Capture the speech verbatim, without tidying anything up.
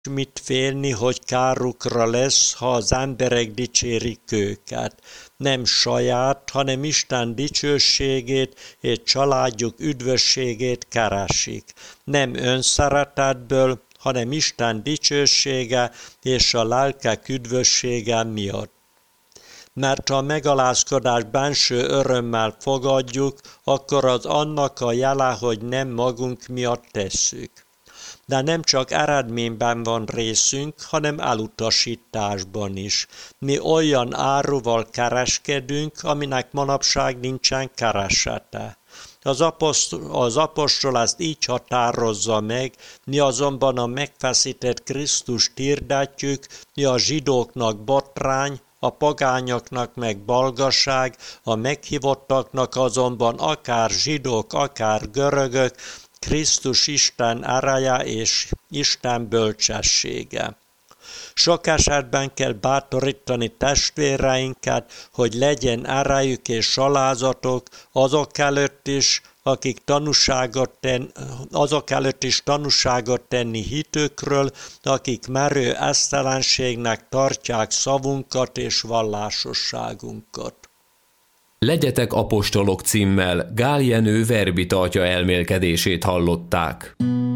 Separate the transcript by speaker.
Speaker 1: mit félni, hogy kárukra lesz, ha az emberek dicsérik őket. Nem saját, hanem Isten dicsőségét és családjuk üdvösségét keresik. Nem önszeretetből, hanem Isten dicsősége és a lelkek üdvössége miatt. Mert ha a megalázkodás benső örömmel fogadjuk, akkor az annak a jele, hogy nem magunk miatt tesszük. De nem csak eredményben van részünk, hanem elutasításban is. Mi olyan áruval kereskedünk, aminek manapság nincsen keresete. Az apostol, az apostol ezt így határozza meg, mi azonban a megfeszített Krisztust hirdetjük, mi a zsidóknak botrány, a pogányoknak meg balgaság, a meghívottaknak azonban akár zsidók, akár görögök, Krisztus Isten ereje és Isten bölcsessége. Sok esetben kell bátorítani testvéreinket, hogy legyen erejük és alázatok azok előtt is, akik tanúságot ten, azok előtt is tanúságot tenni hitükről, akik merő esztelenségnek tartják szavunkat és vallásosságunkat.
Speaker 2: Legyetek apostolok címmel Gál Jenő verbi tartja elmélkedését hallották.